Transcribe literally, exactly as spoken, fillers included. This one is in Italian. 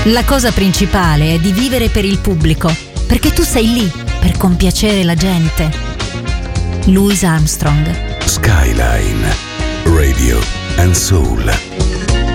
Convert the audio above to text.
La cosa principale è di vivere per il pubblico, perché tu sei lì per compiacere la gente. Louis Armstrong. Skyline Radio and Soul.